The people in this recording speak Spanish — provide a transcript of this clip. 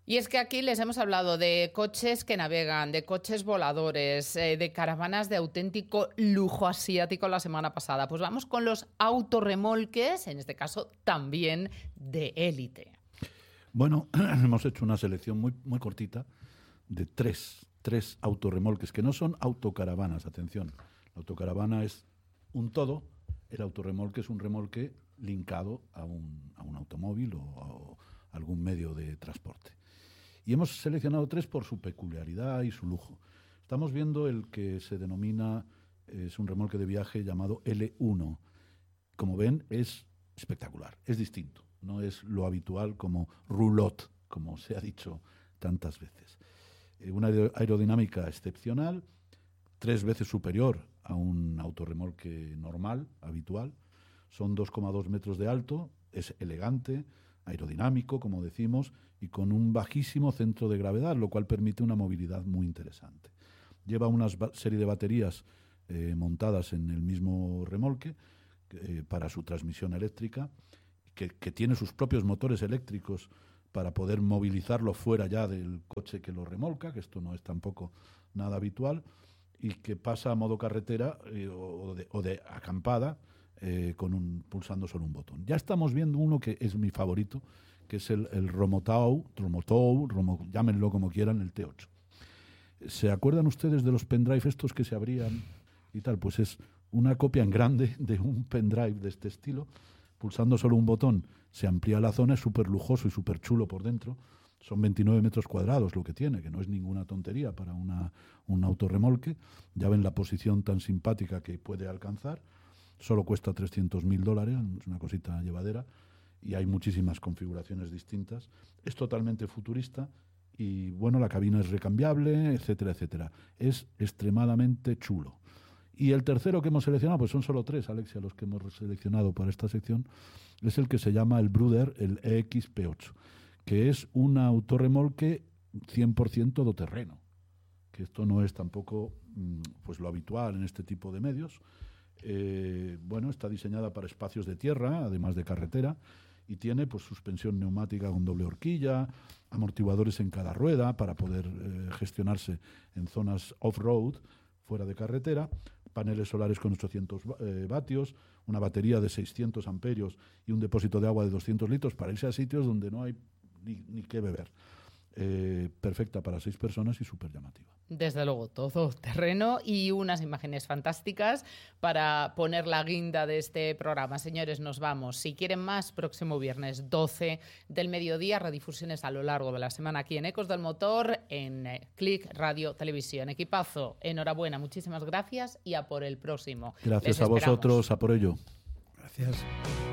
Y es que aquí les hemos hablado de coches que navegan, de coches voladores, de caravanas de auténtico lujo asiático la semana pasada. Pues vamos con los autorremolques, en este caso también de élite. Bueno, hemos hecho una selección muy cortita de tres autorremolques, que no son autocaravanas, atención. La autocaravana es un todo, el autorremolque es un remolque linkado a un automóvil o a algún medio de transporte. Y hemos seleccionado tres por su peculiaridad y su lujo. Estamos viendo el que se denomina, es un remolque de viaje llamado L1. Como ven, es espectacular, es distinto. No es lo habitual como roulotte, como se ha dicho tantas veces. Una aerodinámica excepcional, 3 veces superior a un autorremolque normal, habitual. Son 2,2 metros de alto, es elegante, aerodinámico, como decimos, y con un bajísimo centro de gravedad, lo cual permite una movilidad muy interesante. Lleva una serie de baterías montadas en el mismo remolque para su transmisión eléctrica, que tiene sus propios motores eléctricos para poder movilizarlo fuera ya del coche que lo remolca, que esto no es tampoco nada habitual, y que pasa a modo carretera o de acampada, pulsando solo un botón. Ya estamos viendo uno que es mi favorito, que es el Romotou, llámenlo como quieran, el T8. ¿Se acuerdan ustedes de los pendrive estos que se abrían y tal? Pues es una copia en grande de un pendrive de este estilo. Pulsando solo un botón se amplía la zona, es súper lujoso y súper chulo por dentro. Son 29 metros cuadrados lo que tiene, que no es ninguna tontería para un autorremolque. Ya ven la posición tan simpática que puede alcanzar. Solo cuesta $300.000, es una cosita llevadera, y hay muchísimas configuraciones distintas. Es totalmente futurista y, bueno, la cabina es recambiable, etcétera, etcétera. Es extremadamente chulo. Y el tercero que hemos seleccionado, pues son solo 3, Alexia, los que hemos seleccionado para esta sección, es el que se llama el Bruder, el EXP8, que es un autorremolque 100% todoterreno, que esto no es tampoco pues lo habitual en este tipo de medios. Bueno, está diseñada para espacios de tierra, además de carretera, y tiene pues suspensión neumática con doble horquilla, amortiguadores en cada rueda para poder gestionarse en zonas off-road, fuera de carretera, paneles solares con 800 vatios, una batería de 600 amperios y un depósito de agua de 200 litros para irse a sitios donde no hay ni qué beber. Perfecta para 6 personas y súper llamativa. Desde luego, todo terreno y unas imágenes fantásticas para poner la guinda de este programa. Señores, nos vamos. Si quieren más, próximo viernes 12 del mediodía, redifusiones a lo largo de la semana aquí en Ecos del Motor, en Click Radio Televisión. Equipazo, enhorabuena, muchísimas gracias y a por el próximo. Gracias a vosotros, a por ello. Gracias.